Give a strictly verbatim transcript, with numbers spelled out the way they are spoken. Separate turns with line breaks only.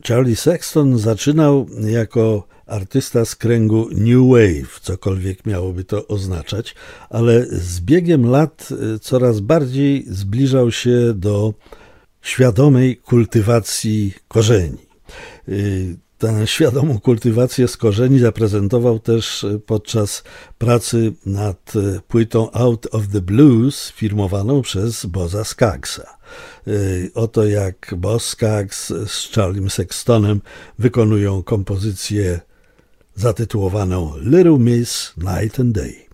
Charlie Sexton zaczynał jako artysta z kręgu New Wave, cokolwiek miałoby to oznaczać, ale z biegiem lat coraz bardziej zbliżał się do świadomej kultywacji korzeni. Tę świadomą kultywację z korzeni zaprezentował też podczas pracy nad płytą Out of the Blues firmowaną przez Bozza Skaggsa. Oto jak Boz Scaggs z Charliem Sextonem wykonują kompozycję zatytułowaną Little Miss Night and Day.